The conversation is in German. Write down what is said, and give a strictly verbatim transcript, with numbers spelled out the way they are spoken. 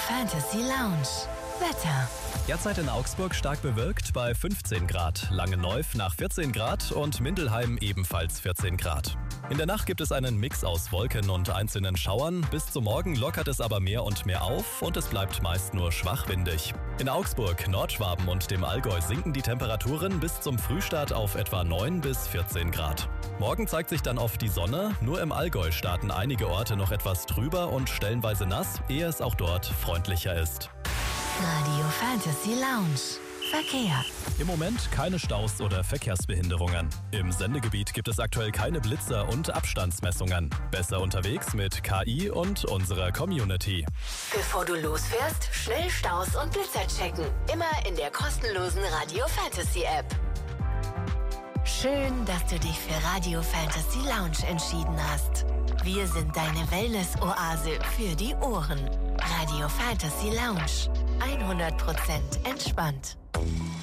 Fantasy Lounge. Wetter. Derzeit in Augsburg stark bewölkt bei fünfzehn Grad, Langenneuf nach vierzehn Grad und Mindelheim ebenfalls vierzehn Grad. In der Nacht gibt es einen Mix aus Wolken und einzelnen Schauern. Bis zum Morgen lockert es aber mehr und mehr auf und es bleibt meist nur schwach windig. In Augsburg, Nordschwaben und dem Allgäu sinken die Temperaturen bis zum Frühstart auf etwa neun bis vierzehn Grad. Morgen zeigt sich dann oft die Sonne, nur im Allgäu starten einige Orte noch etwas trüber und stellenweise nass, ehe es auch dort freundlicher ist. Radio Fantasy Lounge. Verkehr. Im Moment keine Staus oder Verkehrsbehinderungen. Im Sendegebiet gibt es aktuell keine Blitzer und Abstandsmessungen. Besser unterwegs mit K I und unserer Community. Bevor du losfährst, schnell Staus und Blitzer checken. Immer in der kostenlosen Radio Fantasy App. Schön, dass du dich für Radio Fantasy Lounge entschieden hast. Wir sind deine Wellness-Oase für die Ohren. Radio Fantasy Lounge. hundert Prozent entspannt.